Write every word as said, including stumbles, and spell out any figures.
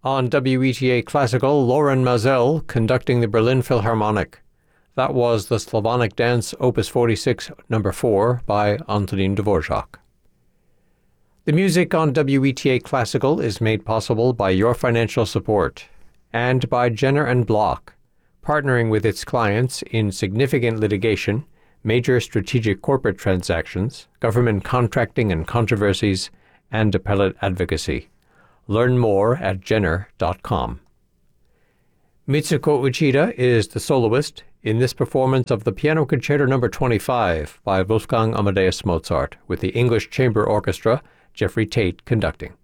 On W E T A Classical, Lauren Mazel conducting the Berlin Philharmonic. That was the Slavonic Dance Opus forty-six, number four, by Antonin Dvorak. The music on W E T A Classical is made possible by your financial support and by Jenner and Block, partnering with its clients in significant litigation, major strategic corporate transactions, government contracting and controversies, and appellate advocacy. Learn more at jenner dot com. Mitsuko Uchida is the soloist in this performance of the Piano Concerto number twenty-five by Wolfgang Amadeus Mozart, with the English Chamber Orchestra, Jeffrey Tate, conducting.